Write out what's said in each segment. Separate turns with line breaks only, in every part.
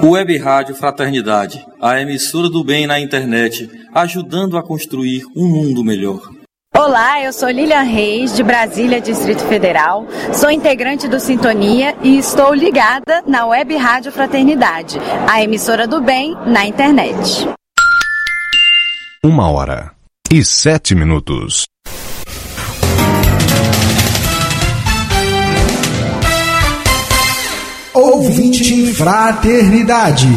Web Rádio Fraternidade, a emissora do bem na internet, ajudando a construir um mundo melhor.
Olá, eu sou Lilian Reis, de Brasília, Distrito Federal. Sou integrante do Sintonia e estou ligada na Web Rádio Fraternidade, a emissora do bem na internet.
1h07.
Ouvinte Fraternidade.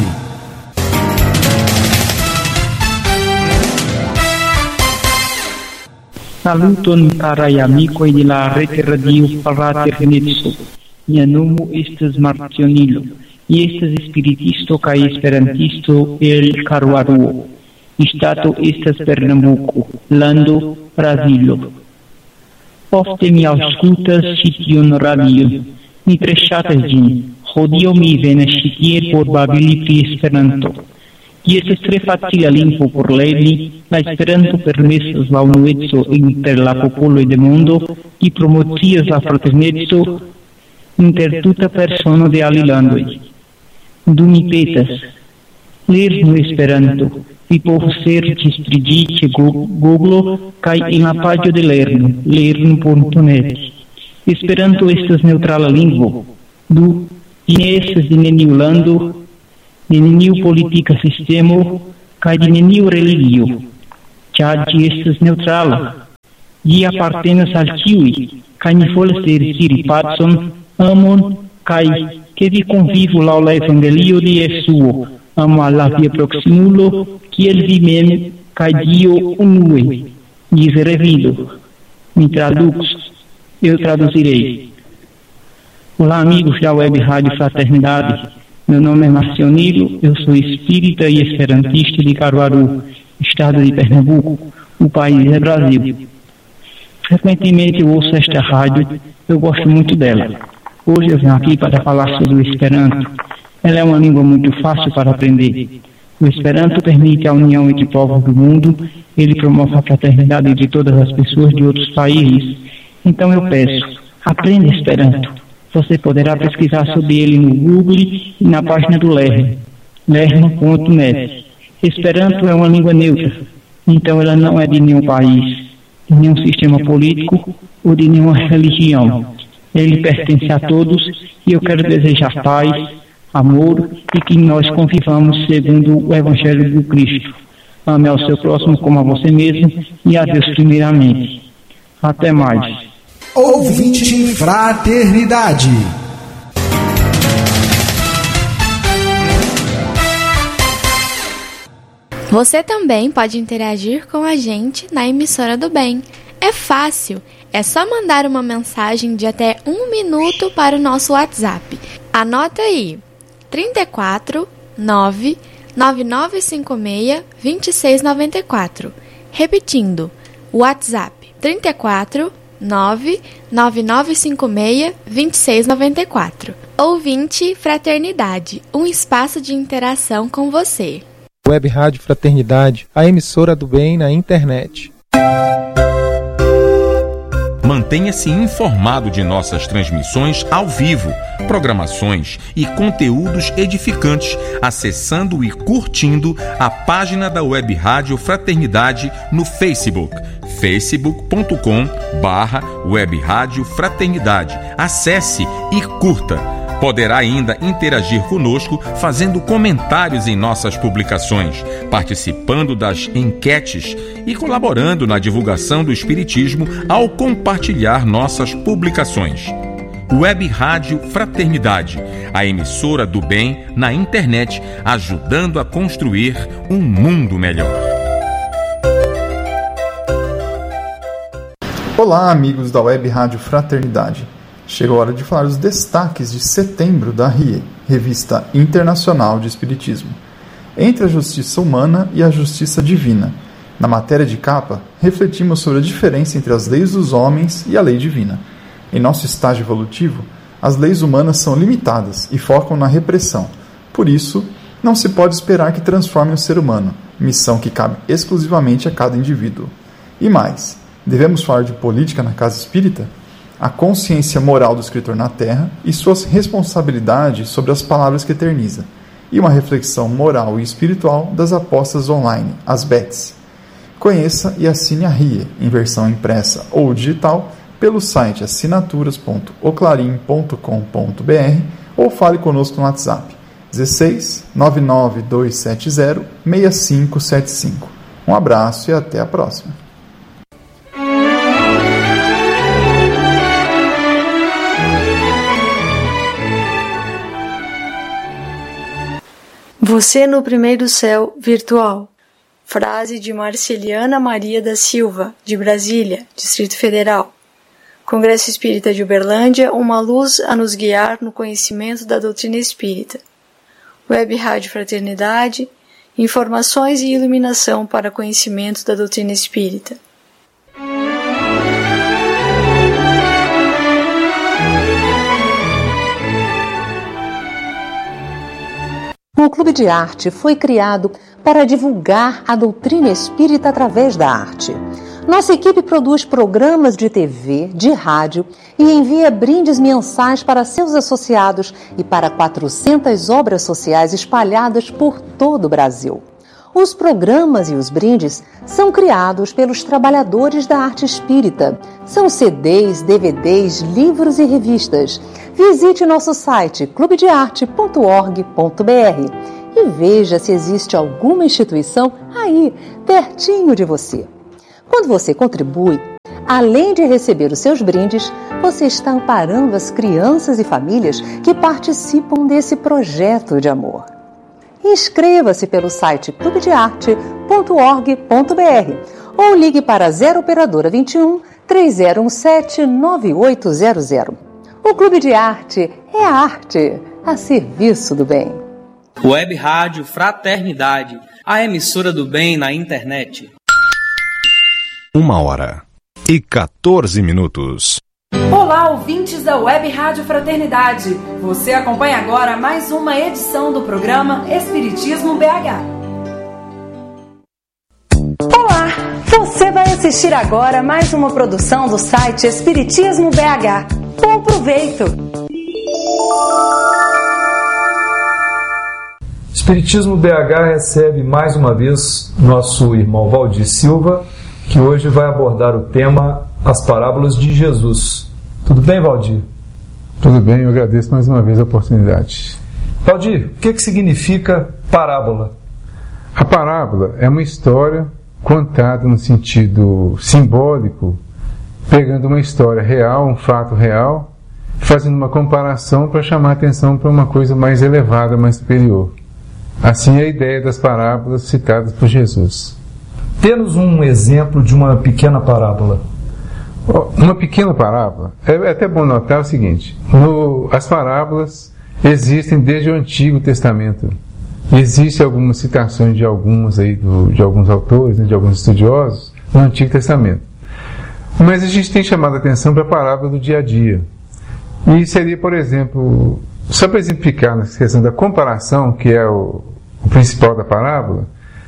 Saluton carai amicoi de la rete radio Fraternitso. Mia nomo estas Marcionilo, e estas spiritisto kaj esperantisto el Caruaruo. Stato estas Pernambuco, lando Brasilo. Ofte mi aŭskultas ĉi tiun radion. Mi tre ŝatas ĝin. Hodiaŭ mi venas ĉi tie por babili pri Esperanto. Ĝi estas tre facila lingvo por lerni. La Esperanto permesas la unueco inter la popoloj de mondo, ĝi promocias la fraterneco inter tuta persono de alilandoj. Do mi petas, lernu Esperanto. Vi povos serĉi pri ĝi ĉe Google kaj en la paĝo de lernu.net. Esperanto estas neŭtrala lingvo. Do ĝi ne estas de neniu lando, de neniu politika sistemo kaj de neniu religio, ĉar ĝi estas neŭtrala. Ĝi apartenas al ĉiuj, kaj mi volas riciri pacon, amon kaj ke vi konvivu laŭ la evangelio de Jesuo. Amo al la via proximulo, kiel vi mem kaj Dio unue. Ĝis revido. Mi eu traduzirei. Olá, amigos da Web Rádio Fraternidade. Meu nome é Marcionilo, eu sou espírita e esperantista de Caruaru, estado de Pernambuco, o país é Brasil. Frequentemente eu ouço esta rádio, eu gosto muito dela. Hoje eu venho aqui para falar sobre o Esperanto. Ela é uma língua muito fácil para aprender. O Esperanto permite a união entre povos do mundo, ele promove a fraternidade entre todas as pessoas de outros países. Então eu peço, aprenda Esperanto. Você poderá pesquisar sobre ele no Google e na página do lerno.net. Esperanto é uma língua neutra, então ela não é de nenhum país, de nenhum sistema político ou de nenhuma religião. Ele pertence a todos e eu quero desejar paz, amor e que nós convivamos segundo o Evangelho do Cristo. Ame ao seu próximo como a você mesmo e a Deus primeiramente. Até mais.
Ouvinte Fraternidade.
Você também pode interagir com a gente na emissora do bem. É fácil, é só mandar uma mensagem de até 1 minuto para o nosso WhatsApp. Anota aí, 34 9 9956 2694. Repetindo, WhatsApp 34 99956 2694. Ouvinte Fraternidade, um espaço de interação com você.
Web Rádio Fraternidade, a emissora do bem na internet.
Mantenha-se informado de nossas transmissões ao vivo, programações e conteúdos edificantes, acessando e curtindo a página da Web Rádio Fraternidade no Facebook, facebook.com/Web Rádio Fraternidade. Acesse e curta. Poderá ainda interagir conosco fazendo comentários em nossas publicações, participando das enquetes e colaborando na divulgação do Espiritismo ao compartilhar nossas publicações. Web Rádio Fraternidade, a emissora do bem na internet, ajudando a construir um mundo melhor.
Olá, amigos da Web Rádio Fraternidade. Chegou a hora de falar os destaques de setembro da RIE, Revista Internacional de Espiritismo. Entre a justiça humana e a justiça divina. Na matéria de capa, refletimos sobre a diferença entre as leis dos homens e a lei divina. Em nosso estágio evolutivo, as leis humanas são limitadas e focam na repressão. Por isso, não se pode esperar que transformem o ser humano, missão que cabe exclusivamente a cada indivíduo. E mais, devemos falar de política na casa espírita? A consciência moral do escritor na Terra e suas responsabilidades sobre as palavras que eterniza. e uma reflexão moral e espiritual das apostas online, as bets. Conheça e assine a RIE, em versão impressa ou digital, pelo site assinaturas.oclarim.com.br ou fale conosco no WhatsApp 16 99270 6575. Um abraço e até a próxima.
Você no primeiro céu virtual. Frase de Marceliana Maria da Silva, de Brasília, Distrito Federal. Congresso Espírita de Uberlândia, uma luz a nos guiar no conhecimento da doutrina espírita. Web Rádio Fraternidade, informações e iluminação para conhecimento da doutrina espírita.
O Clube de Arte foi criado para divulgar a doutrina espírita através da arte. Nossa equipe produz programas de TV, de rádio e envia brindes mensais para seus associados e para 400 obras sociais espalhadas por todo o Brasil. Os programas e os brindes são criados pelos trabalhadores da arte espírita. São CDs, DVDs, livros e revistas. Visite nosso site clubedearte.org.br e veja se existe alguma instituição aí, pertinho de você. Quando você contribui, além de receber os seus brindes, você está amparando as crianças e famílias que participam desse projeto de amor. Inscreva-se pelo site clubedearte.org.br ou ligue para 0 Operadora 21 3017 9800. O Clube de Arte é a arte a serviço do bem.
Web Rádio Fraternidade, a emissora do bem na internet.
1h14.
Olá, ouvintes da Web Rádio Fraternidade. Você acompanha agora mais uma edição do programa Espiritismo BH. Olá, você vai assistir agora mais uma produção do site Espiritismo BH. Bom proveito!
Espiritismo BH recebe mais uma vez nosso irmão Valdir Silva, que hoje vai abordar o tema As Parábolas de Jesus. Tudo bem, Valdir?
Tudo bem, eu agradeço mais uma vez a oportunidade.
Valdir, o que significa parábola?
A parábola é uma história contada no sentido simbólico, pegando uma história real, um fato real, fazendo uma comparação para chamar a atenção para uma coisa mais elevada, mais superior. Assim é a ideia das parábolas citadas por Jesus.
Dê-nos um exemplo de uma pequena parábola.
Uma pequena parábola, é até bom notar o seguinte, as parábolas existem desde o Antigo Testamento. Existem algumas citações de alguns autores, de alguns estudiosos, no Antigo Testamento. Mas a gente tem chamado a atenção para a parábola do dia a dia. E seria, por exemplo, só para exemplificar na questão da comparação, que é o principal da parábola,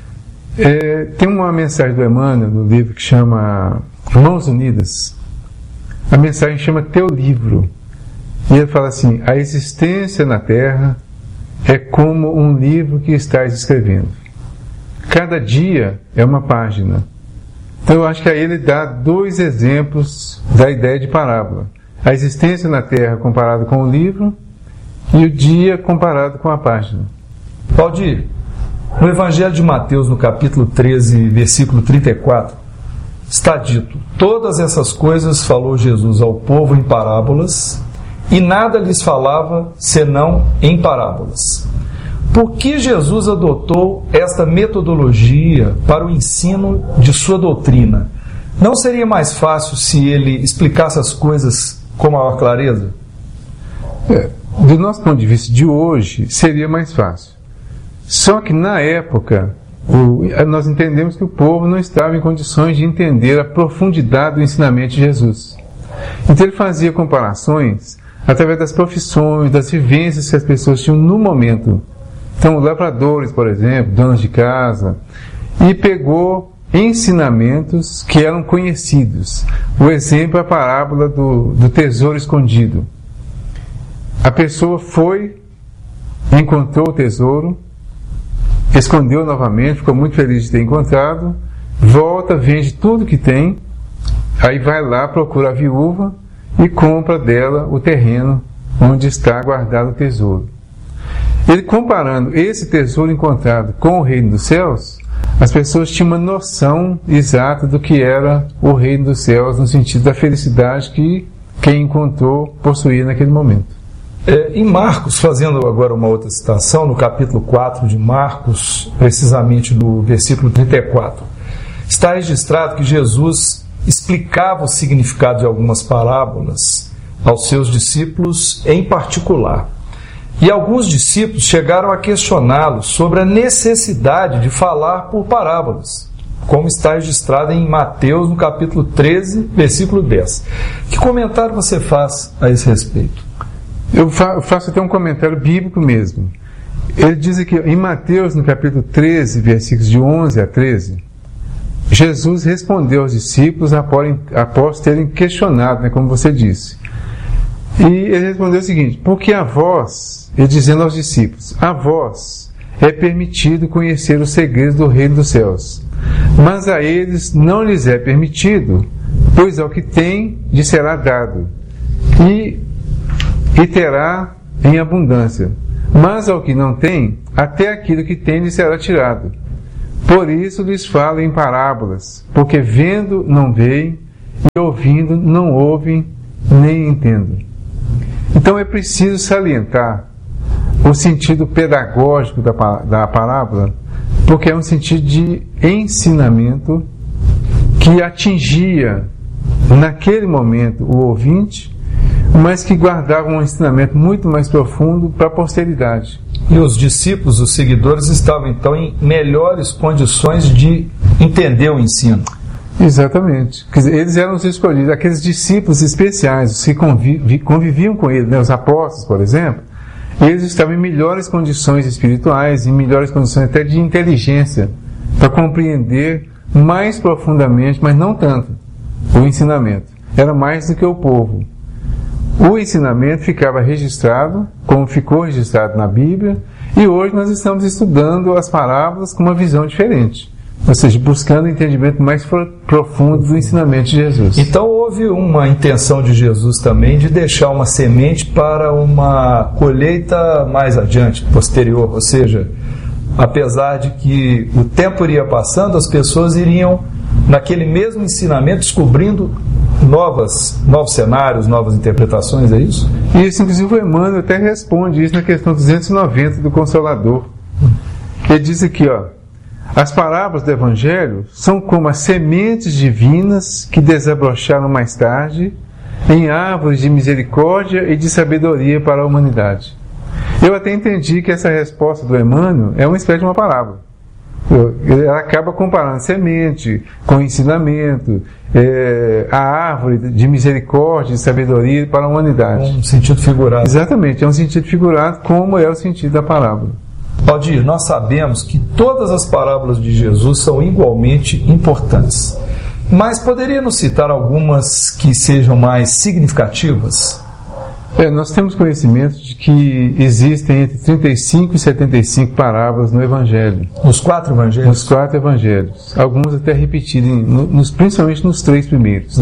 tem uma mensagem do Emmanuel no livro que chama Mãos Unidas. A mensagem chama Teu Livro. E ele fala assim: a existência na Terra é como um livro que estás escrevendo. Cada dia é uma página. Então eu acho que aí ele dá dois exemplos da ideia de parábola. A existência na Terra comparado com o livro e o dia comparado com a página.
Valdir, no Evangelho de Mateus, no capítulo 13, versículo 34, está dito: todas essas coisas falou Jesus ao povo em parábolas, e nada lhes falava senão em parábolas. Por que Jesus adotou esta metodologia para o ensino de sua doutrina? Não seria mais fácil se ele explicasse as coisas com maior clareza?
Do nosso ponto de vista de hoje, seria mais fácil. Só que na época, nós entendemos que o povo não estava em condições de entender a profundidade do ensinamento de Jesus. Então ele fazia comparações através das profissões, das vivências que as pessoas tinham no momento. Então, lavradores, por exemplo, donas de casa, e pegou ensinamentos que eram conhecidos. O exemplo é a parábola do tesouro escondido. A pessoa foi encontrou o tesouro, escondeu novamente, ficou muito feliz de ter encontrado, volta, vende tudo que tem, aí vai lá, procura a viúva e compra dela o terreno onde está guardado o tesouro. Ele, comparando esse tesouro encontrado com o reino dos céus, as pessoas tinham uma noção exata do que era o reino dos céus, no sentido da felicidade que quem encontrou possuía naquele momento.
Em Marcos, fazendo agora uma outra citação, no capítulo 4 de Marcos, precisamente no versículo 34, está registrado que Jesus explicava o significado de algumas parábolas aos seus discípulos em particular. E alguns discípulos chegaram a questioná-lo sobre a necessidade de falar por parábolas, como está registrado em Mateus, no capítulo 13, versículo 10. Que comentário você faz a esse respeito?
Eu faço até um comentário bíblico mesmo. Ele diz aqui, em Mateus, no capítulo 13, versículos de 11 a 13, Jesus respondeu aos discípulos após terem questionado, como você disse. E ele respondeu o seguinte: porque a vós, ele dizendo aos discípulos, a vós é permitido conhecer os segredos do reino dos céus, mas a eles não lhes é permitido, pois ao que tem lhe será dado, e terá em abundância, mas ao que não tem, até aquilo que tem lhe será tirado. Por isso lhes falo em parábolas, porque vendo não veem, e ouvindo não ouvem, nem entendem. Então é preciso salientar o sentido pedagógico da parábola, porque é um sentido de ensinamento que atingia naquele momento o ouvinte, mas que guardava um ensinamento muito mais profundo para a posteridade.
E os discípulos, os seguidores, estavam então em melhores condições de entender o ensino.
Exatamente. Quer dizer, eles eram os escolhidos, aqueles discípulos especiais, os que conviviam com ele, os apóstolos, por exemplo, eles estavam em melhores condições espirituais, em melhores condições até de inteligência, para compreender mais profundamente, mas não tanto, o ensinamento. Era mais do que o povo. O ensinamento ficava registrado, como ficou registrado na Bíblia, e hoje nós estamos estudando as parábolas com uma visão diferente, ou seja, buscando o entendimento mais profundo do ensinamento de Jesus.
Então houve uma intenção de Jesus também de deixar uma semente para uma colheita mais adiante, posterior, ou seja, apesar de que o tempo iria passando, as pessoas iriam, naquele mesmo ensinamento, descobrindo novos cenários, novas interpretações, é isso?
Isso, inclusive o Emmanuel até responde isso na questão 290 do Consolador. Ele diz aqui, as parábolas do Evangelho são como as sementes divinas que desabrocharam mais tarde em árvores de misericórdia e de sabedoria para a humanidade. Eu até entendi que essa resposta do Emmanuel é uma espécie de uma parábola. Ela acaba comparando semente com ensinamento, a árvore de misericórdia e sabedoria para a humanidade.
Um sentido figurado.
Exatamente, é um sentido figurado, como é o sentido da parábola.
Aldir, nós sabemos que todas as parábolas de Jesus são igualmente importantes, mas poderia nos citar algumas que sejam mais significativas?
Nós temos conhecimento de que existem entre 35 e 75 parábolas no Evangelho.
Nos 4 Evangelhos?
Nos 4 Evangelhos. Alguns até repetidos, principalmente nos 3 primeiros.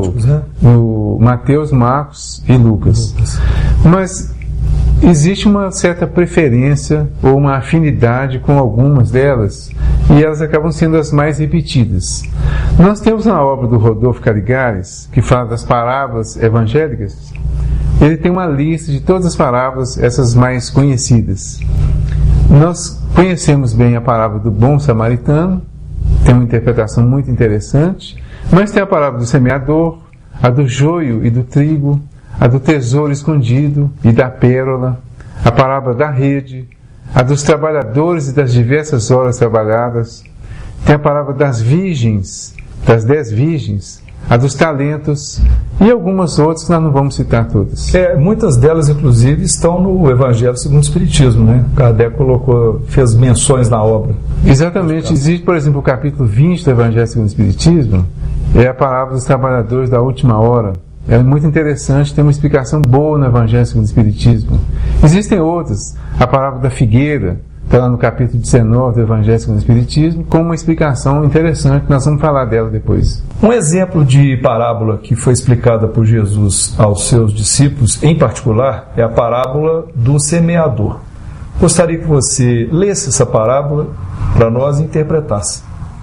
No Mateus, Marcos e Lucas. Mas existe uma certa preferência ou uma afinidade com algumas delas, e elas acabam sendo as mais repetidas. Nós temos na obra do Rodolfo Caligares, que fala das parábolas evangélicas. Ele tem uma lista de todas as parábolas, essas mais conhecidas. Nós conhecemos bem a parábola do bom samaritano, tem uma interpretação muito interessante, mas tem a parábola do semeador, a do joio e do trigo, a do tesouro escondido e da pérola, a parábola da rede, a dos trabalhadores e das diversas horas trabalhadas, tem a parábola das virgens, das 10 virgens, a dos talentos e algumas outras que nós não vamos citar todas.
Muitas delas, inclusive, estão no Evangelho segundo o Espiritismo, né? Kardec fez menções na obra.
Exatamente. Existe, por exemplo, o capítulo 20 do Evangelho segundo o Espiritismo, é a parábola dos trabalhadores da última hora. é muito interessante, tem uma explicação boa no Evangelho segundo o Espiritismo. Existem outras, a parábola da figueira, está lá no capítulo 19 do Evangelho segundo o Espiritismo, com uma explicação interessante, nós vamos falar dela depois.
Um exemplo de parábola que foi explicada por Jesus aos seus discípulos, em particular, é a parábola do semeador. Gostaria que você lesse essa parábola para nós e interpretasse.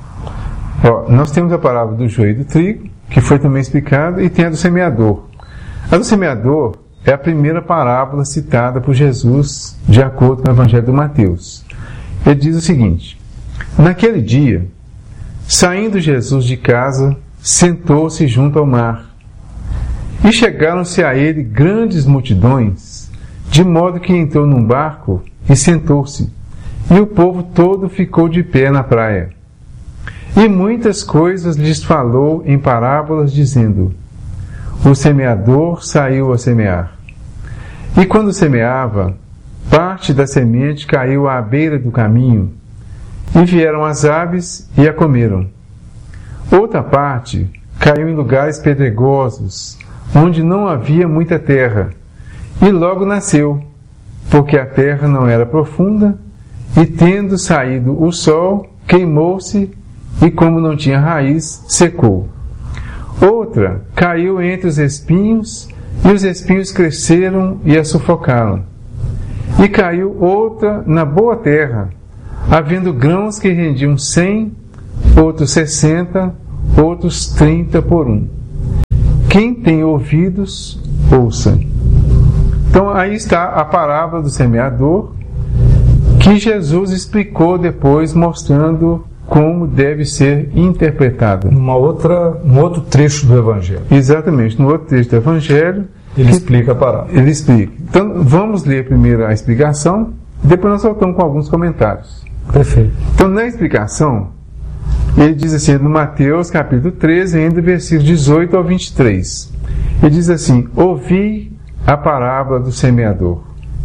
Nós temos a parábola do joio e do trigo, que foi também explicada, e tem a do semeador. A do semeador é a primeira parábola citada por Jesus, de acordo com o Evangelho de Mateus. Ele diz o seguinte: naquele dia, saindo Jesus de casa, sentou-se junto ao mar. E chegaram-se a ele grandes multidões, de modo que entrou num barco e sentou-se, e o povo todo ficou de pé na praia. E muitas coisas lhes falou em parábolas, dizendo: o semeador saiu a semear. E quando semeava, parte da semente caiu à beira do caminho, e vieram as aves e a comeram. Outra parte caiu em lugares pedregosos, onde não havia muita terra, e logo nasceu, porque a terra não era profunda, e tendo saído o sol, queimou-se, e como não tinha raiz, secou. Outra caiu entre os espinhos, e os espinhos cresceram e a sufocaram. E caiu outra na boa terra, havendo grãos que rendiam 100, outros 60, outros 30 por um. Quem tem ouvidos, ouça. Então aí está a parábola do semeador, que Jesus explicou depois, mostrando como deve ser interpretada.
Um outro trecho do Evangelho.
Exatamente, no outro trecho do Evangelho.
Ele explica a parábola.
Ele explica. Então, vamos ler primeiro a explicação, depois nós voltamos com alguns comentários.
Perfeito.
Então, na explicação, ele diz assim, no Mateus capítulo 13, ainda versículos 18 ao 23. Ele diz assim: ouvi a parábola do semeador.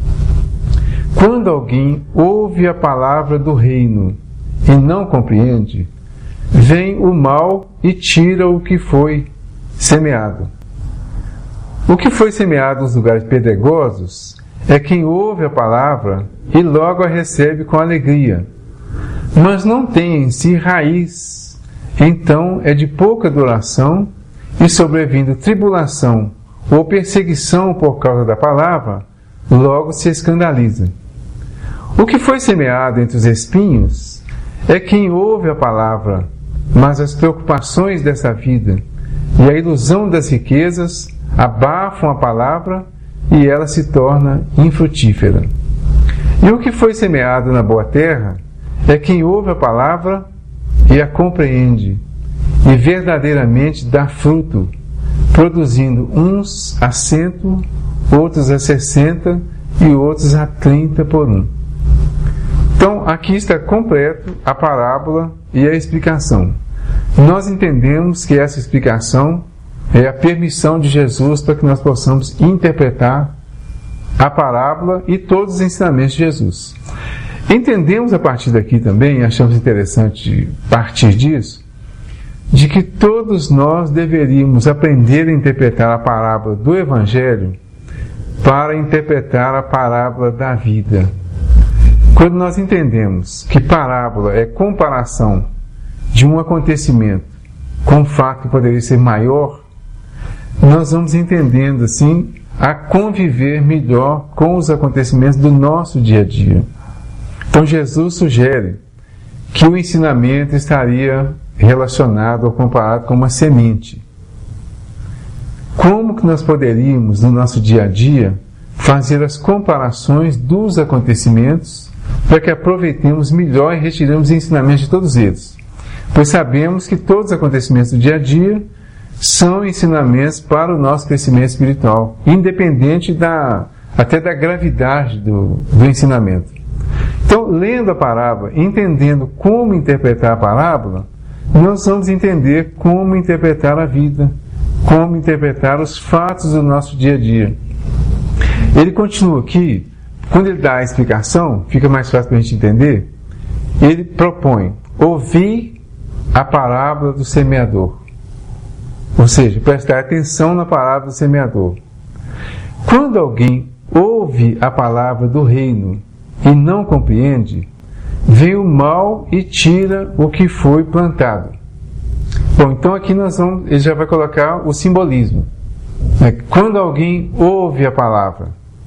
Quando alguém ouve a palavra do reino e não compreende, vem o mal e tira o que foi semeado. O que foi semeado nos lugares pedregosos é quem ouve a palavra e logo a recebe com alegria, mas não tem em si raiz, então é de pouca duração, e sobrevindo tribulação ou perseguição por causa da palavra, logo se escandaliza. O que foi semeado entre os espinhos é quem ouve a palavra, mas as preocupações dessa vida e a ilusão das riquezas abafam a palavra e ela se torna infrutífera. E o que foi semeado na boa terra é quem ouve a palavra e a compreende, e verdadeiramente dá fruto, produzindo uns a 100, outros a 60 e outros a 30 por um. Então, aqui está completo a parábola e a explicação. Nós entendemos que essa explicação é a permissão de Jesus para que nós possamos interpretar a parábola e todos os ensinamentos de Jesus. Entendemos a partir daqui também, achamos interessante partir disso, de que todos nós deveríamos aprender a interpretar a parábola do Evangelho para interpretar a parábola da vida. Quando nós entendemos que parábola é comparação de um acontecimento com um fato que poderia ser maior, nós vamos entendendo assim a conviver melhor com os acontecimentos do nosso dia a dia. Então Jesus sugere que o ensinamento estaria relacionado ou comparado com uma semente. Como que nós poderíamos, no nosso dia a dia, fazer as comparações dos acontecimentos para que aproveitemos melhor e retiremos os ensinamentos de todos eles? Pois sabemos que todos os acontecimentos do dia a dia são ensinamentos para o nosso crescimento espiritual, independente até da gravidade do ensinamento. Então, lendo a parábola, entendendo como interpretar a parábola, nós vamos entender como interpretar a vida, como interpretar os fatos do nosso dia a dia. Ele continua aqui, quando ele dá a explicação, fica mais fácil para a gente entender, ele propõe: ouvi a parábola do semeador. ou seja, prestar atenção na palavra do semeador. Quando alguém ouve a palavra do reino e não compreende, vem o mal e tira o que foi plantado. Bom, então aqui ele já vai colocar o simbolismo. Quando alguém ouve a palavra,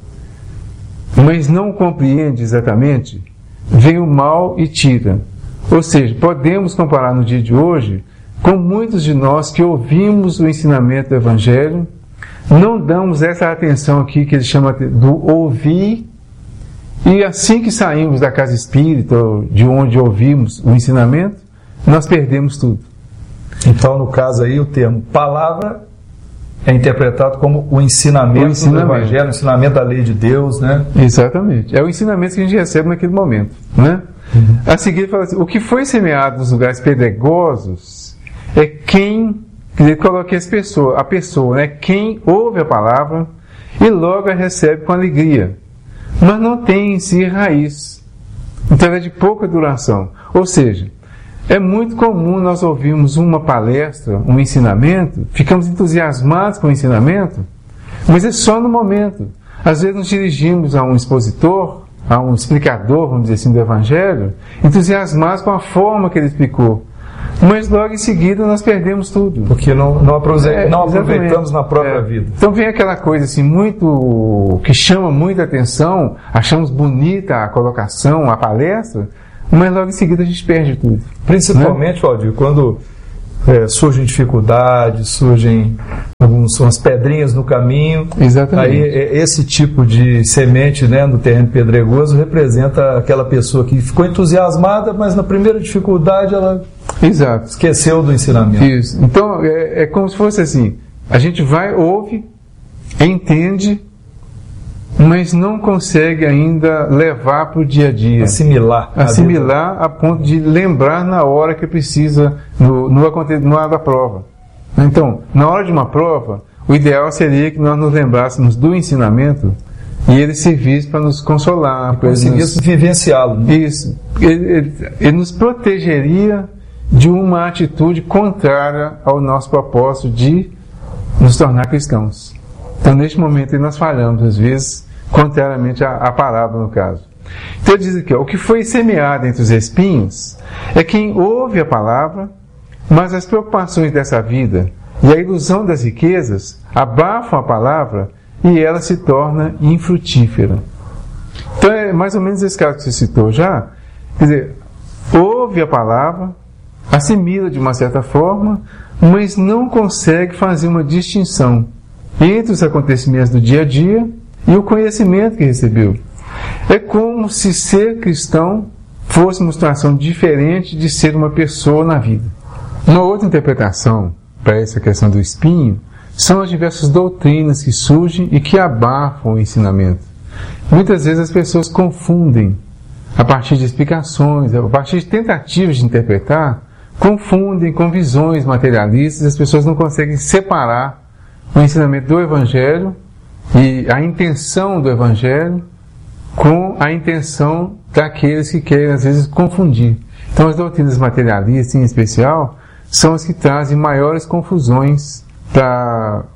mas não compreende exatamente, vem o mal e tira. Ou seja, podemos comparar no dia de hoje com muitos de nós que ouvimos o ensinamento do Evangelho, não damos essa atenção aqui que ele chama do ouvir, e assim que saímos da casa espírita, de onde ouvimos o ensinamento, nós perdemos tudo.
Então, no caso aí, o termo palavra é interpretado como o ensinamento do Evangelho, o ensinamento da lei de Deus, né?
Exatamente. É o ensinamento que a gente recebe naquele momento, né? A seguir ele fala assim, o que foi semeado nos lugares pedregosos é quem, ele coloca a pessoa, né? Quem ouve a palavra e logo a recebe com alegria, mas não tem em si raiz. Então é de pouca duração. Ou seja, é muito comum nós ouvirmos uma palestra, um ensinamento, ficamos entusiasmados com o ensinamento, mas é só no momento. Às vezes nos dirigimos a um expositor, a um explicador, vamos dizer assim, do Evangelho, entusiasmados com a forma que ele explicou. Mas logo em seguida nós perdemos tudo.
Porque não aproveitamos na própria vida.
Então vem aquela coisa assim, que chama muita atenção, achamos bonita a colocação, a palestra, mas logo em seguida a gente perde tudo.
Principalmente, Valdir, quando surgem dificuldades, surgem umas pedrinhas no caminho.
Exatamente.
Aí esse tipo de semente, né, no terreno pedregoso representa aquela pessoa que ficou entusiasmada, mas na primeira dificuldade ela esqueceu do ensinamento.
Isso. Então é como se fosse assim, a gente ouve, entende, mas não consegue ainda levar para o dia a dia. Assimilar a ponto de lembrar na hora que precisa, no hora da prova. Então, na hora de uma prova, o ideal seria que nós nos lembrássemos do ensinamento e ele servisse para nos consolar, para
conseguíssemos vivenciá-lo. Né?
Isso. Ele nos protegeria de uma atitude contrária ao nosso propósito de nos tornar cristãos. Então, neste momento, nós falhamos, às vezes, contrariamente à palavra, no caso. Então, ele diz aqui, o que foi semeado entre os espinhos é quem ouve a palavra, mas as preocupações dessa vida e a ilusão das riquezas abafam a palavra e ela se torna infrutífera. Então, é mais ou menos esse caso que você citou já. Quer dizer, ouve a palavra, assimila de uma certa forma, mas não consegue fazer uma distinção entre os acontecimentos do dia a dia e o conhecimento que recebeu. É como se ser cristão fosse uma situação diferente de ser uma pessoa na vida. Uma outra interpretação para essa questão do espinho são as diversas doutrinas que surgem e que abafam o ensinamento. Muitas vezes as pessoas confundem, a partir de explicações, a partir de tentativas de interpretar, confundem com visões materialistas, as pessoas não conseguem separar o ensinamento do Evangelho e a intenção do Evangelho com a intenção daqueles que querem, às vezes, confundir. Então, as doutrinas materialistas, em especial, são as que trazem maiores confusões para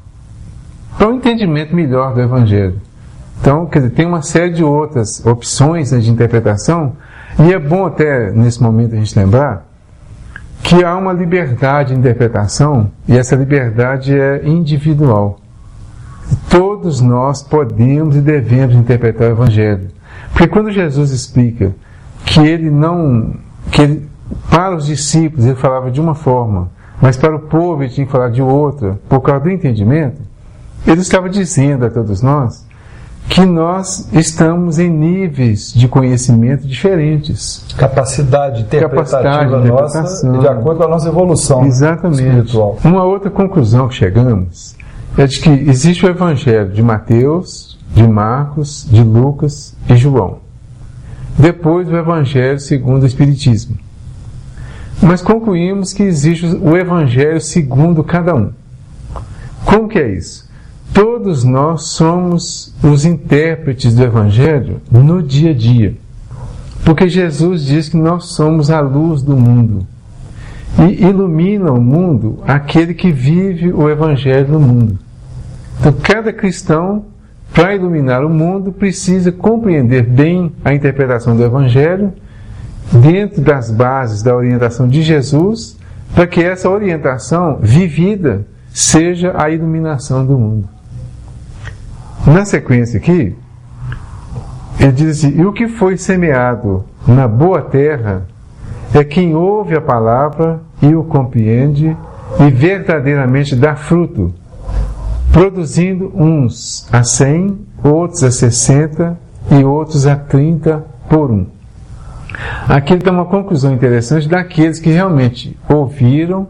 um entendimento melhor do Evangelho. Então, quer dizer, tem uma série de outras opções, né, de interpretação, e é bom até, nesse momento, a gente lembrar que há uma liberdade de interpretação, e essa liberdade é individual. Todos nós podemos e devemos interpretar o Evangelho. Porque quando Jesus explica que para os discípulos ele falava de uma forma, mas para o povo ele tinha que falar de outra, por causa do entendimento, ele estava dizendo a todos nós que nós estamos em níveis de conhecimento diferentes.
Capacidade interpretativa nossa de acordo com a nossa evolução.
Exatamente. Espiritual. Uma outra conclusão que chegamos é de que existe o Evangelho de Mateus, de Marcos, de Lucas e João. Depois o Evangelho segundo o Espiritismo. Mas concluímos que existe o Evangelho segundo cada um. Como que é isso? Todos nós somos os intérpretes do Evangelho no dia a dia. Porque Jesus diz que nós somos a luz do mundo. e ilumina o mundo aquele que vive o Evangelho no mundo. Então, cada cristão, para iluminar o mundo, precisa compreender bem a interpretação do Evangelho dentro das bases da orientação de Jesus, para que essa orientação vivida seja a iluminação do mundo. Na sequência aqui, ele diz assim: e o que foi semeado na boa terra é quem ouve a palavra e o compreende e verdadeiramente dá fruto, produzindo uns a 100, outros a 60 e outros a 30 por um. Aqui ele dá uma conclusão interessante daqueles que realmente ouviram,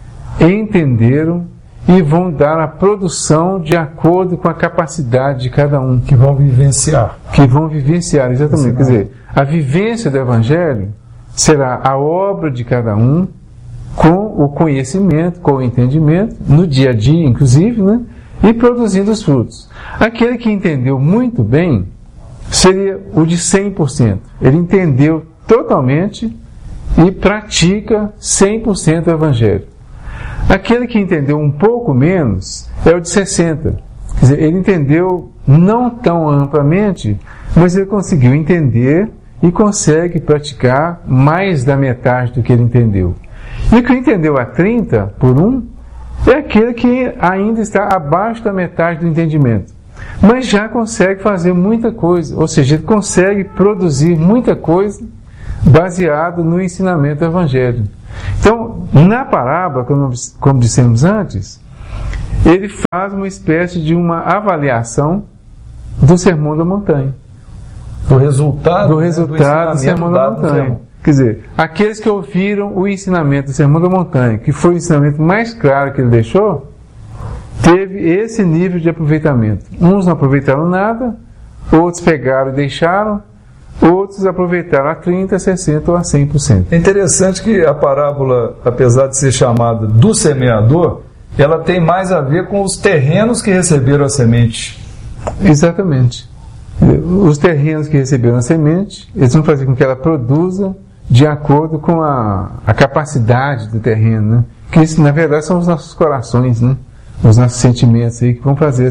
entenderam e vão dar a produção de acordo com a capacidade de cada um.
Que vão vivenciar.
Que vão vivenciar, exatamente. Quer dizer, a vivência do Evangelho será a obra de cada um, com o conhecimento, com o entendimento, no dia a dia, inclusive, né? E produzindo os frutos. Aquele que entendeu muito bem seria o de 100%. Ele entendeu totalmente e pratica 100% o Evangelho. Aquele que entendeu um pouco menos é o de 60%. Quer dizer, ele entendeu não tão amplamente, mas ele conseguiu entender e consegue praticar mais da metade do que ele entendeu. E o que entendeu a 30 por um é aquele que ainda está abaixo da metade do entendimento, mas já consegue fazer muita coisa, ou seja, ele consegue produzir muita coisa baseado no ensinamento do Evangelho. Então, na parábola, como dissemos antes, ele faz uma espécie de uma avaliação do Sermão da Montanha.
Do resultado
do Sermão da Montanha. Quer dizer, aqueles que ouviram o ensinamento do Sermão da Montanha, que foi o ensinamento mais claro que ele deixou, teve esse nível de aproveitamento. Uns não aproveitaram nada, outros pegaram e deixaram, outros aproveitaram a 30%, 60% ou a 100%.
É interessante que a parábola, apesar de ser chamada do semeador, ela tem mais a ver com os terrenos que receberam a semente.
Exatamente. Os terrenos que receberam a semente, eles vão fazer com que ela produza de acordo com a capacidade do terreno, né? Que isso, na verdade, são os nossos corações, né? Os nossos sentimentos aí que vão fazer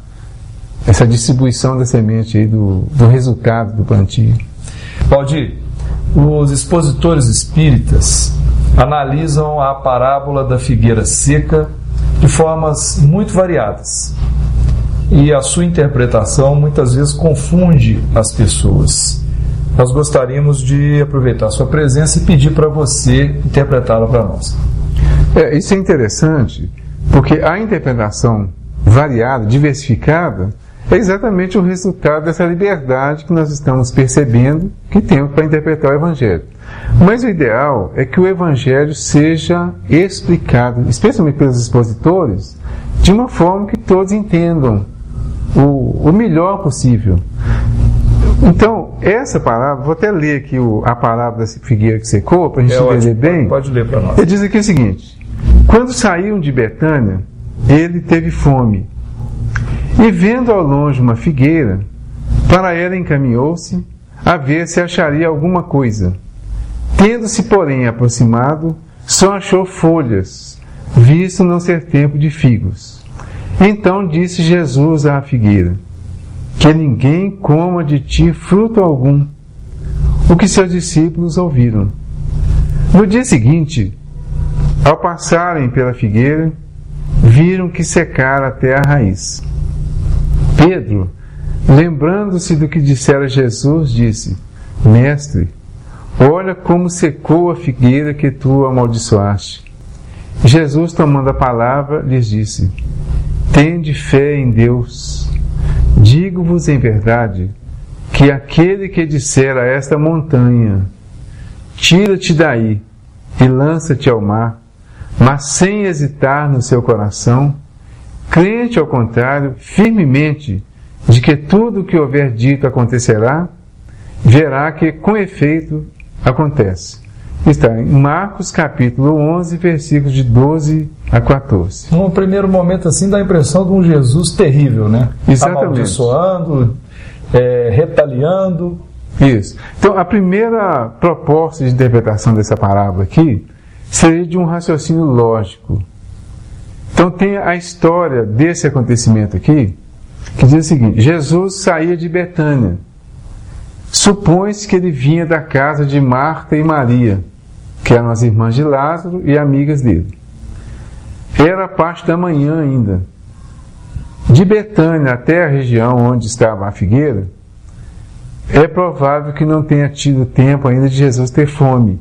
essa distribuição da semente aí do resultado do plantio.
Valdir, os expositores espíritas analisam a parábola da figueira seca de formas muito variadas. E a sua interpretação muitas vezes confunde as pessoas. Nós gostaríamos de aproveitar a sua presença e pedir para você interpretá-la para nós.
Isso é interessante, porque a interpretação variada, diversificada, é exatamente o resultado dessa liberdade que nós estamos percebendo que temos para interpretar o Evangelho. Mas o ideal é que o Evangelho seja explicado, especialmente pelos expositores, de uma forma que todos entendam o melhor possível. Então, essa palavra, vou até ler aqui a palavra da figueira que secou, para a gente entender bem.
Pode ler para nós.
Ele diz aqui o seguinte: quando saíam de Betânia, ele teve fome, e vendo ao longe uma figueira, para ela encaminhou-se, a ver se acharia alguma coisa. Tendo-se, porém, aproximado, só achou folhas, visto não ser tempo de figos. Então disse Jesus à figueira: que ninguém coma de ti fruto algum. O que seus discípulos ouviram. No dia seguinte, ao passarem pela figueira, viram que secara até a raiz. Pedro, lembrando-se do que dissera Jesus, disse: Mestre, olha como secou a figueira que tu amaldiçoaste. Jesus, tomando a palavra, lhes disse: Tende fé em Deus. Digo-vos em verdade que aquele que disser a esta montanha: tira-te daí e lança-te ao mar, mas sem hesitar no seu coração, crente ao contrário, firmemente, de que tudo o que houver dito acontecerá, verá que com efeito acontece. Está em Marcos capítulo 11, versículos de 12 a 14.
Num primeiro momento assim dá a impressão de um Jesus terrível, né?
Exatamente.
Amaldiçoando, retaliando.
Isso. Então a primeira proposta de interpretação dessa parábola aqui seria de um raciocínio lógico. Então tem a história desse acontecimento aqui, que diz o seguinte: Jesus saía de Betânia. Supõe-se que ele vinha da casa de Marta e Maria, que eram as irmãs de Lázaro e amigas dele. Era parte da manhã ainda. De Betânia até a região onde estava a figueira, é provável que não tenha tido tempo ainda de Jesus ter fome.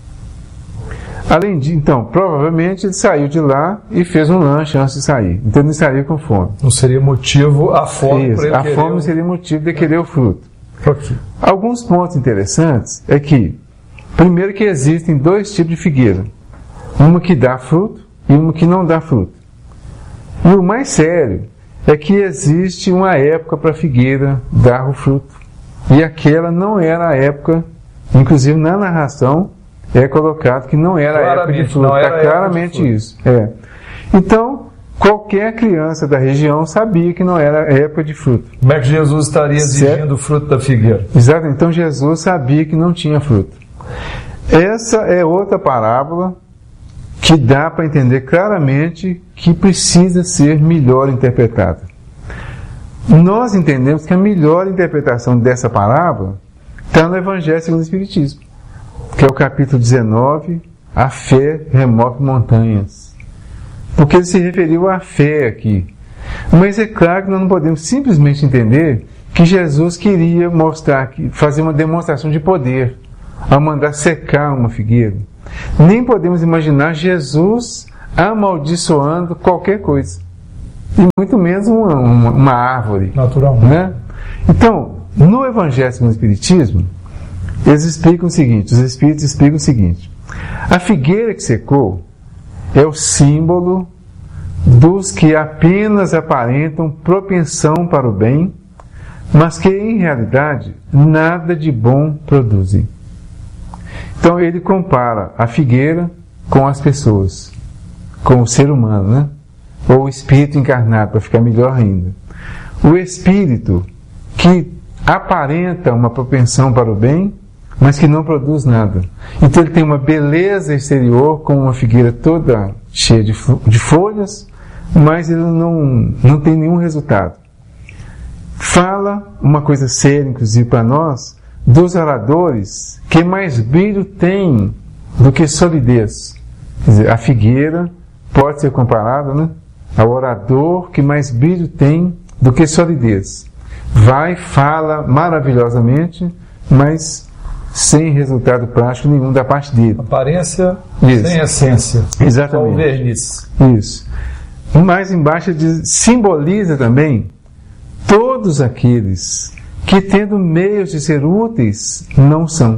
Além disso, então, provavelmente ele saiu de lá e fez um lanche antes de sair. Então ele não estaria com fome.
Não seria motivo a fome para ele
a fome seria motivo de querer o fruto.
Okay.
Alguns pontos interessantes é que, primeiro, que existem dois tipos de figueira. Uma que dá fruto e uma que não dá fruto. E o mais sério é que existe uma época para a figueira dar o fruto. E aquela não era a época, inclusive na narração é colocado que não era a época de fruto. Está claramente isso. Então, qualquer criança da região sabia que não era a época de fruto.
Como é que Jesus estaria exigindo o fruto da figueira?
Exato, então Jesus sabia que não tinha fruto. Essa é outra parábola que dá para entender claramente que precisa ser melhor interpretada. Nós entendemos que a melhor interpretação dessa parábola está no Evangelho segundo o Espiritismo, que é o capítulo 19, a fé remove montanhas. Porque ele se referiu à fé aqui. Mas é claro que nós não podemos simplesmente entender que Jesus queria fazer uma demonstração de poder ao mandar secar uma figueira. Nem podemos imaginar Jesus amaldiçoando qualquer coisa. E muito menos uma árvore.
Naturalmente.
Né? Então, no Evangelho segundo o Espiritismo, eles explicam o seguinte, os Espíritos explicam o seguinte: a figueira que secou é o símbolo dos que apenas aparentam propensão para o bem, mas que em realidade nada de bom produzem. Então ele compara a figueira com as pessoas, com o ser humano, né? Ou o espírito encarnado, para ficar melhor ainda. O espírito que aparenta uma propensão para o bem, mas que não produz nada. Então ele tem uma beleza exterior, como uma figueira toda cheia de folhas, mas ele não tem nenhum resultado. Fala uma coisa séria, inclusive para nós, dos oradores que mais brilho tem do que solidez. Quer dizer, a figueira pode ser comparada, né, ao orador que mais brilho tem do que solidez. Fala maravilhosamente, mas sem resultado prático nenhum da parte dele.
Aparência sem essência.
Exatamente.
Só o verniz.
Isso. Mais embaixo simboliza também todos aqueles que, tendo meios de ser úteis, não são.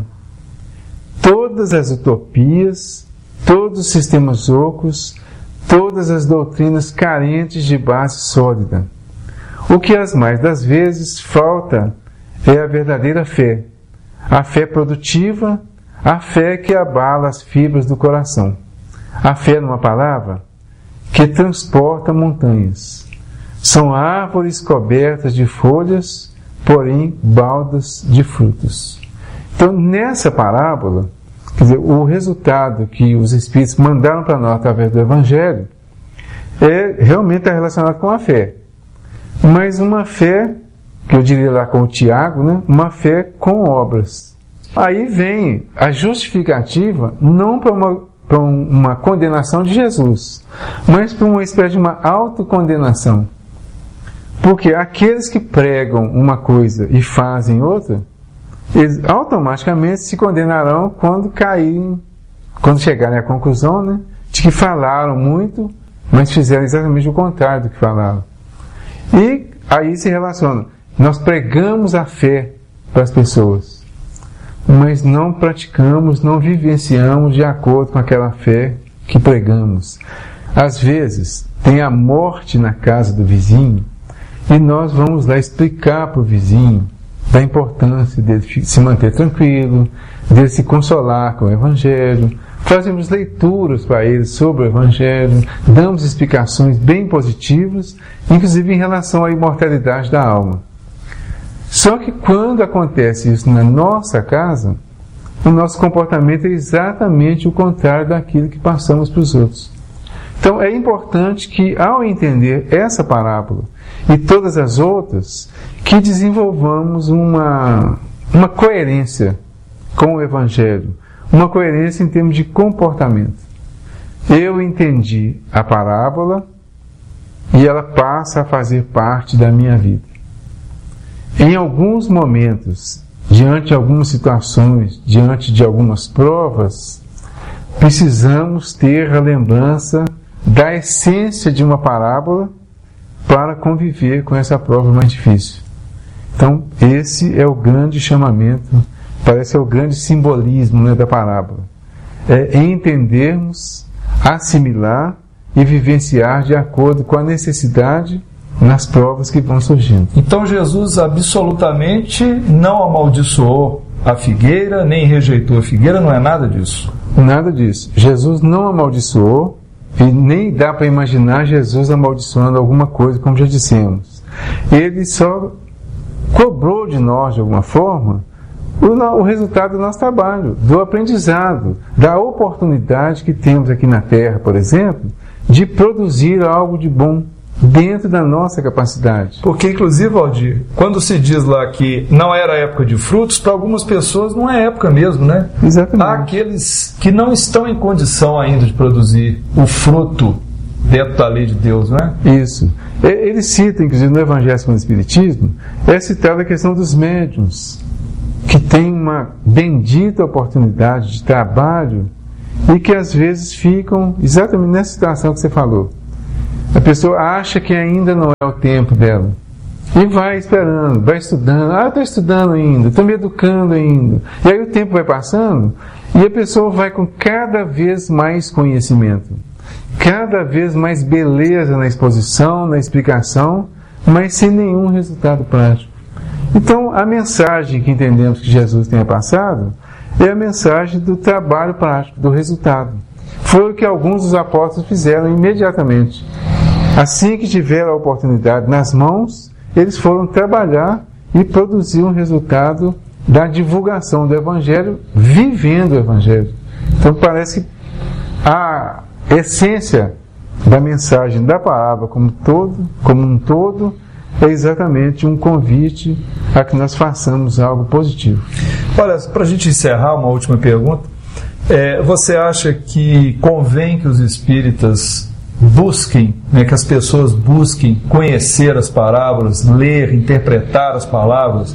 Todas as utopias, todos os sistemas ocos, todas as doutrinas carentes de base sólida. O que as mais das vezes falta é a verdadeira fé. A fé produtiva, a fé que abala as fibras do coração. A fé, numa palavra, que transporta montanhas. São árvores cobertas de folhas, porém baldas de frutos. Então, nessa parábola, quer dizer, o resultado que os Espíritos mandaram para nós através do Evangelho realmente relacionado com a fé. Mas uma fé, que eu diria lá com o Tiago, né? Uma fé com obras. Aí vem a justificativa, não para uma condenação de Jesus, mas para uma espécie de uma autocondenação. Porque aqueles que pregam uma coisa e fazem outra, eles automaticamente se condenarão quando chegarem à conclusão, né, de que falaram muito, mas fizeram exatamente o contrário do que falaram. E aí se relaciona. Nós pregamos a fé para as pessoas, mas não praticamos, não vivenciamos de acordo com aquela fé que pregamos. Às vezes, tem a morte na casa do vizinho, e nós vamos lá explicar para o vizinho da importância dele se manter tranquilo, dele se consolar com o Evangelho. Fazemos leituras para ele sobre o Evangelho, damos explicações bem positivas, inclusive em relação à imortalidade da alma. Só que quando acontece isso na nossa casa, o nosso comportamento é exatamente o contrário daquilo que passamos para os outros. Então é importante que, ao entender essa parábola e todas as outras, que desenvolvamos uma coerência com o Evangelho, uma coerência em termos de comportamento. Eu entendi a parábola e ela passa a fazer parte da minha vida. Em alguns momentos, diante de algumas situações, diante de algumas provas, precisamos ter a lembrança da essência de uma parábola para conviver com essa prova mais difícil. Então, esse é o grande chamamento, parece o grande simbolismo, né, da parábola. É entendermos, assimilar e vivenciar de acordo com a necessidade nas provas que vão surgindo.
Então Jesus absolutamente não amaldiçoou a figueira, nem rejeitou a figueira, não é nada disso?
Nada disso. Jesus não amaldiçoou e nem dá para imaginar Jesus amaldiçoando alguma coisa, como já dissemos. Ele só cobrou de nós, de alguma forma, o resultado do nosso trabalho, do aprendizado, da oportunidade que temos aqui na Terra, por exemplo, de produzir algo de bom dentro da nossa capacidade.
Porque, inclusive, Valdir, quando se diz lá que não era época de frutos, para algumas pessoas não é época mesmo, né?
Exatamente.
Há aqueles que não estão em condição ainda de produzir o fruto dentro da lei de Deus, não é?
Isso. Ele cita, inclusive, no Evangelho segundo o Espiritismo, é citada a questão dos médiuns, que tem uma bendita oportunidade de trabalho e que às vezes ficam exatamente nessa situação que você falou. A pessoa acha que ainda não é o tempo dela e vai esperando, vai estudando. Eu estou estudando ainda, estou me educando ainda. E aí o tempo vai passando e a pessoa vai com cada vez mais conhecimento, cada vez mais beleza na exposição, na explicação, mas sem nenhum resultado prático. Então, a mensagem que entendemos que Jesus tenha passado é a mensagem do trabalho prático, do resultado. Foi o que alguns dos apóstolos fizeram imediatamente. Assim que tiveram a oportunidade nas mãos, eles foram trabalhar e produzir um resultado da divulgação do Evangelho, vivendo o Evangelho. Então, parece que a essência da mensagem da parábola como um todo, é exatamente um convite a que nós façamos algo positivo.
Olha, para a gente encerrar, uma última pergunta. Você acha que convém que os espíritas busquem, que as pessoas busquem conhecer as parábolas, ler, interpretar as parábolas,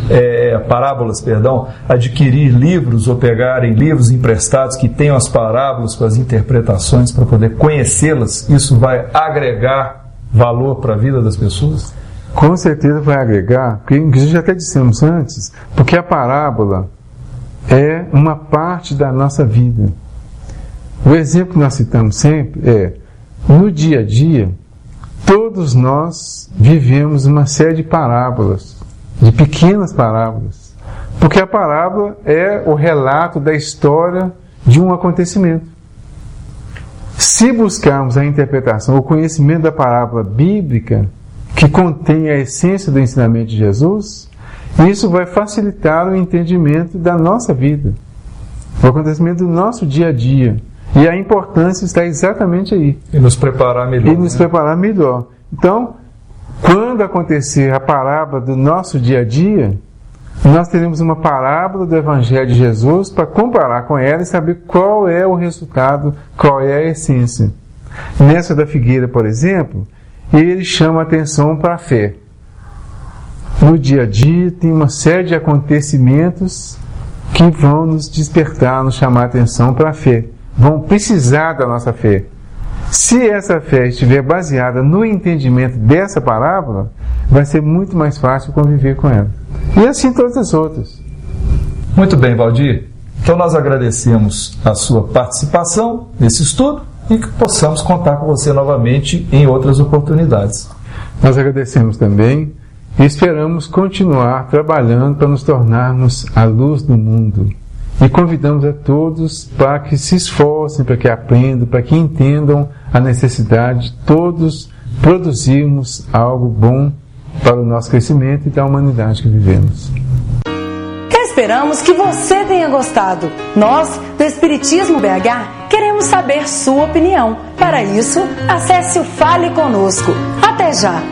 adquirir livros ou pegarem livros emprestados que tenham as parábolas com as interpretações para poder conhecê-las? Isso vai agregar valor para a vida das pessoas?
Com certeza vai agregar, porque inclusive já até dissemos antes, porque a parábola é uma parte da nossa vida. O exemplo que nós citamos sempre é, no dia a dia, todos nós vivemos uma série de parábolas, de pequenas parábolas, porque a parábola é o relato da história de um acontecimento. Se buscarmos a interpretação, o conhecimento da parábola bíblica, que contém a essência do ensinamento de Jesus, isso vai facilitar o entendimento da nossa vida, o acontecimento do nosso dia a dia. E a importância está exatamente aí.
E nos preparar melhor.
Então, quando acontecer a parábola do nosso dia a dia, nós teremos uma parábola do Evangelho de Jesus para comparar com ela e saber qual é o resultado, qual é a essência. Nessa da figueira, por exemplo, ele chama a atenção para a fé. No dia a dia tem uma série de acontecimentos que vão nos despertar, nos chamar a atenção para a fé. Vão precisar da nossa fé. Se essa fé estiver baseada no entendimento dessa parábola, vai ser muito mais fácil conviver com ela. E assim todas as outras.
Muito bem, Valdir. Então nós agradecemos a sua participação nesse estudo e que possamos contar com você novamente em outras oportunidades.
Nós agradecemos também e esperamos continuar trabalhando para nos tornarmos a luz do mundo. E convidamos a todos para que se esforcem, para que aprendam, para que entendam a necessidade de todos produzirmos algo bom para o nosso crescimento e da humanidade que vivemos.
Esperamos que você tenha gostado. Nós, do Espiritismo BH, queremos saber sua opinião. Para isso, acesse o Fale Conosco. Até já!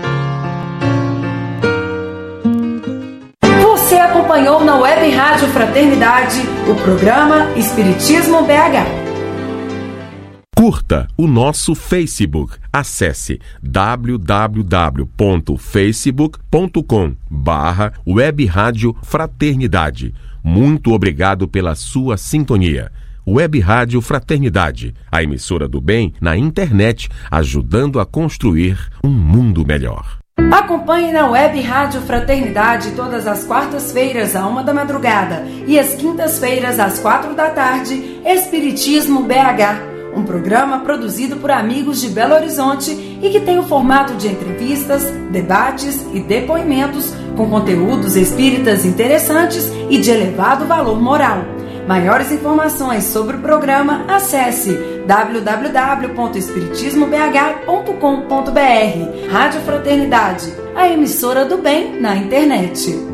Você acompanhou na Web Rádio Fraternidade o programa Espiritismo BH.
Curta o nosso Facebook. Acesse www.facebook.com/Web Rádio Fraternidade. Muito obrigado pela sua sintonia. Web Rádio Fraternidade, a emissora do bem na internet, ajudando a construir um mundo melhor.
Acompanhe na Web Rádio Fraternidade todas as quartas-feiras à 1 da madrugada e às quintas-feiras às 4 da tarde, Espiritismo BH. Um programa produzido por amigos de Belo Horizonte e que tem o formato de entrevistas, debates e depoimentos com conteúdos espíritas interessantes e de elevado valor moral. Maiores informações sobre o programa, acesse www.espiritismobh.com.br. Rádio Fraternidade, a emissora do bem na internet.